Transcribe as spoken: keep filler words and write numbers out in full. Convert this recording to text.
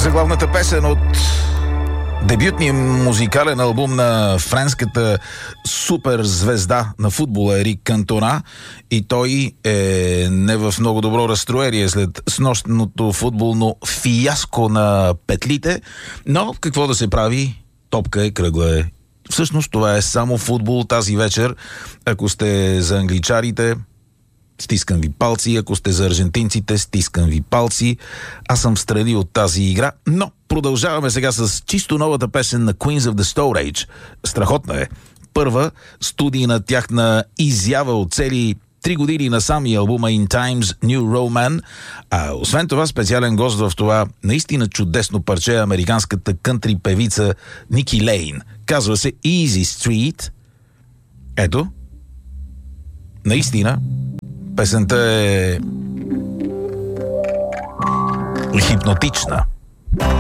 Заглавната песен от дебютния музикален албум на френската суперзвезда на футбола Ерик Кантона, и той е не в много добро разстроение след снощното футболно фиаско на петлите, но какво да се прави, топка е, кръгла е. Всъщност това е само футбол тази вечер. Ако сте за англичарите, стискам ви палци, ако сте за аржентинците, стискам ви палци. Аз съм встрани от тази игра, но продължаваме сега с чисто новата песен на Queens of the Stone Age. Страхотна е. Първа студийна тяхна изява от цели три години насам и албума In Times New Roman. А освен това специален гост в това наистина чудесно парче американската кънтри певица Ники Лейн. Казва се Easy Street. Ето. Наистина песента е хипнотична.